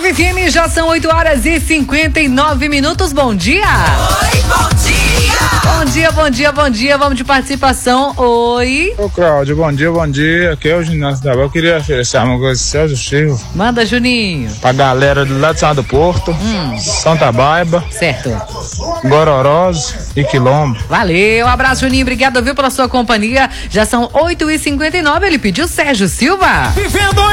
99 FM, já são 8h59. Bom dia! Oi, bom dia! Bom dia. Vamos de participação. Oi. Ô, Cláudio, bom dia. Aqui é o Ginásio da Bahia. Eu queria oferecer uma coisa de Celso Silva. Manda, Juninho. Pra galera do lado de São do Porto, Santa Baiba, Certo. Gororoso e Quilombo. Valeu, abraço, Juninho. Obrigado, viu, pela sua companhia. Já são 8h59. Ele pediu Sérgio Silva. Vivendo